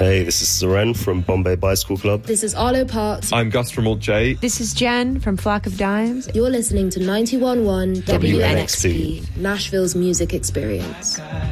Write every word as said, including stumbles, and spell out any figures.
Hey, this is Seren from Bombay Bicycle Club. This is Arlo Parks. I'm Gus from Alt J. This is Jen from Flock of Dimes. You're listening to ninety-one point one W N X P, Nashville's music experience.